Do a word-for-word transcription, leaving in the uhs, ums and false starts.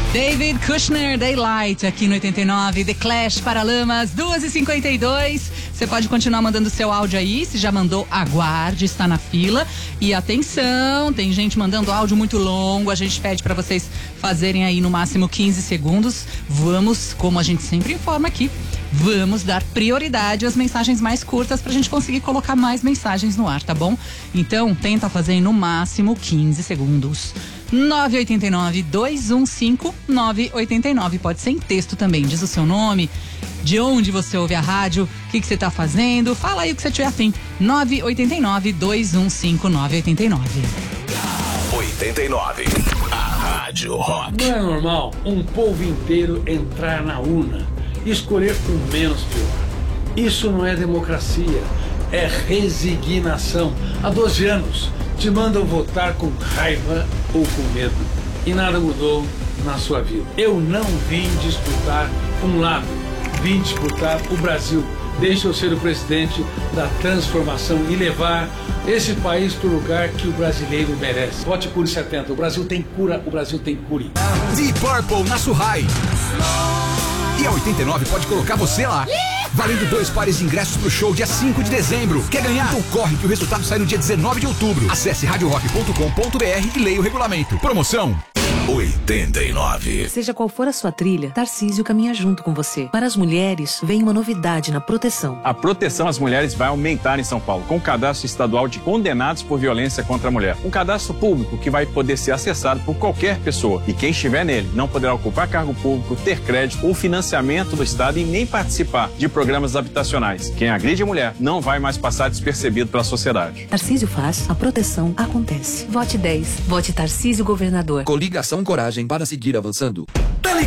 David Kushner, Daylight, aqui no oitenta e nove, The Clash, Paralamas, duas e cinquenta e dois. Você pode continuar mandando seu áudio aí, se já mandou, aguarde, está na fila. E atenção, tem gente mandando áudio muito longo, a gente pede para vocês fazerem aí no máximo quinze segundos. Vamos, como a gente sempre informa aqui, vamos dar prioridade às mensagens mais curtas pra gente conseguir colocar mais mensagens no ar, tá bom? Então, tenta fazer em no máximo quinze segundos. nove oito nove, dois um cinco, nove oito nove. Pode ser em texto também. Diz o seu nome, de onde você ouve a rádio, o que, que você tá fazendo. Fala aí o que você tiver afim. nove oito nove, dois um cinco, nove oito nove. oitenta e nove. A Rádio Rock. Não é normal um povo inteiro entrar na urna e escolher o menos pior. Isso não é democracia, é resignação. Há doze anos te mandam votar com raiva ou com medo e nada mudou na sua vida. Eu não vim disputar um lado, vim disputar o Brasil. Deixa eu ser o presidente da transformação e levar esse país para o lugar que o brasileiro merece. Vote Cure setenta. O Brasil tem cura, o Brasil tem cure. Deep Purple na Surrai. E a oitenta e nove pode colocar você lá. Valendo dois pares de ingressos pro show dia cinco de dezembro. Quer ganhar? Então corre que o resultado sai no dia dezenove de outubro. Acesse rádio rock ponto com ponto br e leia o regulamento. Promoção oitenta e nove. Seja qual for a sua trilha, Tarcísio caminha junto com você. Para as mulheres, vem uma novidade na proteção. A proteção às mulheres vai aumentar em São Paulo, com o cadastro estadual de condenados por violência contra a mulher. Um cadastro público que vai poder ser acessado por qualquer pessoa. E quem estiver nele não poderá ocupar cargo público, ter crédito ou financiamento do Estado e nem participar de programas habitacionais. Quem agride a mulher não vai mais passar despercebido pela sociedade. Tarcísio faz, a proteção acontece. Vote dez. Vote Tarcísio Governador. Coligação Coragem para seguir avançando.